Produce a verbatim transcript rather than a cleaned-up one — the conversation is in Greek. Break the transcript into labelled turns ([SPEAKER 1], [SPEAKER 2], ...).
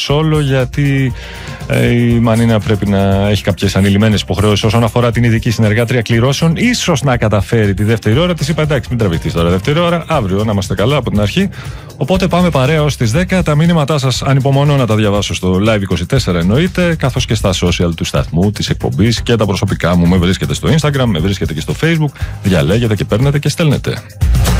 [SPEAKER 1] solo, γιατί ε, η Μανίνα πρέπει να έχει κάποιες ανηλυμένες υποχρεώσεις όσον αφορά την ειδική συνεργάτρια κληρώσεων. Ίσως να καταφέρει τη δεύτερη ώρα. Της είπα εντάξει, μην τραβηχτείς τώρα δεύτερη ώρα. Αύριο να είμαστε καλά από την αρχή. Οπότε πάμε παρέα ως τις δέκα. Τα μήνυματά σας ανυπομονώ να τα διαβάσω στο Live είκοσι τέσσερα εννοείται, καθώς και στα social του σταθμού, της εκπομπής και τα προσωπικά μου. Με βρίσκετε στο Instagram, με βρίσκετε και στο Facebook. Διαλέγετε και παίρνετε και στέλνετε.